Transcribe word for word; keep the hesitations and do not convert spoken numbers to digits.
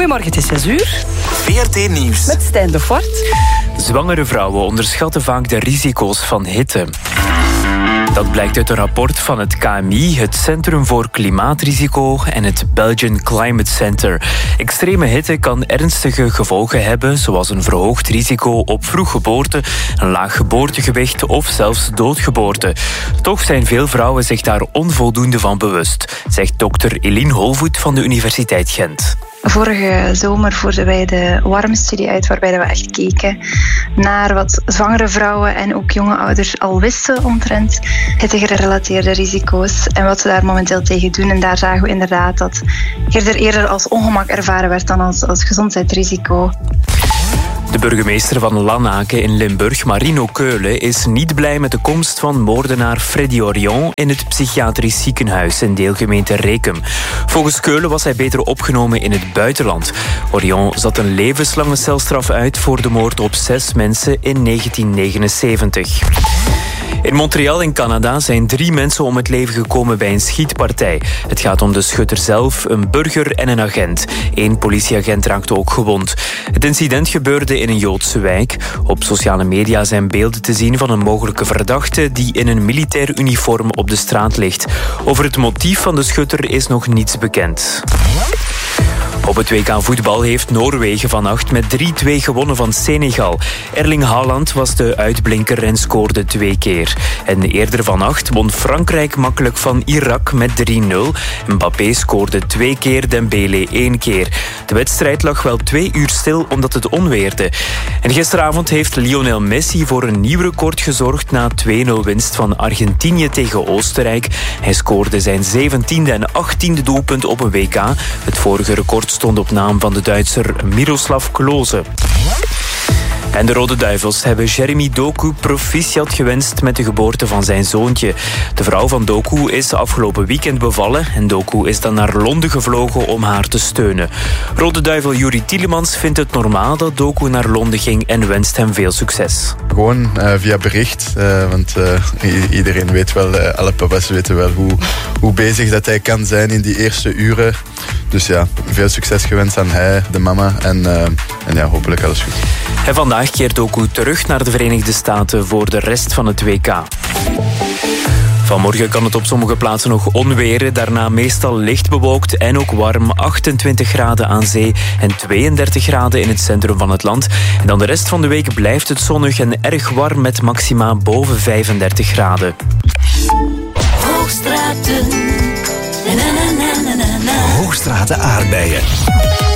Goedemorgen, het is zes uur. V R T Nieuws. Met Stijn de Voort. Zwangere vrouwen onderschatten vaak de risico's van hitte. Dat blijkt uit een rapport van het K M I, het Centrum voor Klimaatrisico en het Belgian Climate Center. Extreme hitte kan ernstige gevolgen hebben, zoals een verhoogd risico op vroeggeboorte, een laag geboortegewicht of zelfs doodgeboorte. Toch zijn veel vrouwen zich daar onvoldoende van bewust, zegt dokter Eline Holvoet van de Universiteit Gent. Vorige zomer voerden wij de warmstudie uit, waarbij we echt keken naar wat zwangere vrouwen en ook jonge ouders al wisten omtrent hittegerelateerde risico's en wat we daar momenteel tegen doen. En daar zagen we inderdaad dat eerder, eerder als ongemak ervaren werd dan als, als gezondheidsrisico. De burgemeester van Lanaken in Limburg, Marino Keulen, is niet blij met de komst van moordenaar Freddy Orion in het psychiatrisch ziekenhuis in deelgemeente Rekem. Volgens Keulen was hij beter opgenomen in het buitenland. Orion zat een levenslange celstraf uit voor de moord op zes mensen in negentien negenenzeventig. In Montreal in Canada zijn drie mensen om het leven gekomen bij een schietpartij. Het gaat om de schutter zelf, een burger en een agent. Eén politieagent raakte ook gewond. Het incident gebeurde in een Joodse wijk. Op sociale media zijn beelden te zien van een mogelijke verdachte die in een militair uniform op de straat ligt. Over het motief van de schutter is nog niets bekend. Op het W K voetbal heeft Noorwegen vannacht met drie twee gewonnen van Senegal. Erling Haaland was de uitblinker en scoorde twee keer. En eerder vannacht won Frankrijk makkelijk van Irak met drie nul. Mbappé scoorde twee keer, Dembélé één keer. De wedstrijd lag wel twee uur stil omdat het onweerde. En gisteravond heeft Lionel Messi voor een nieuw record gezorgd na twee nul winst van Argentinië tegen Oostenrijk. Hij scoorde zijn zeventiende en achttiende doelpunt op een W K. Het vorige record stond op naam van de Duitser Miroslav Klose. En de Rode Duivels hebben Jeremy Doku proficiat gewenst met de geboorte van zijn zoontje. De vrouw van Doku is afgelopen weekend bevallen en Doku is dan naar Londen gevlogen om haar te steunen. Rode Duivel Juri Tielemans vindt het normaal dat Doku naar Londen ging en wenst hem veel succes. Gewoon uh, via bericht, uh, want uh, iedereen weet wel, uh, alle papa's weten wel hoe, hoe bezig dat hij kan zijn in die eerste uren. Dus ja, veel succes gewenst aan hij, de mama en, uh, en ja, hopelijk alles goed. En vandaag keert Doku terug naar de Verenigde Staten voor de rest van het W K. Vanmorgen kan het op sommige plaatsen nog onweren, daarna meestal licht bewolkt en ook warm, achtentwintig graden aan zee en tweeëndertig graden in het centrum van het land. En dan de rest van de week blijft het zonnig en erg warm met maxima boven vijfendertig graden. Hoogstraten. Na, na, na, na, na. Hoogstraten aardbeien.